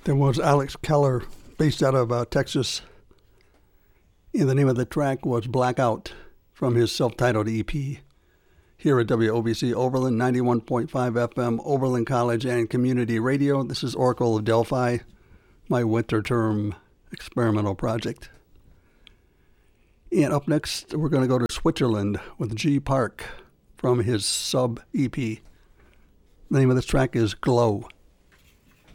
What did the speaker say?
There was Alex Keller, based out of Texas. And the name of the track was Blackout from his self-titled EP. Here at WOBC Oberlin, 91.5 FM, Oberlin College and Community Radio. This is Oracle of Delphi, my winter term experimental project. And up next, we're going to go to Switzerland with G Park from his sub-EP. The name of this track is Glow.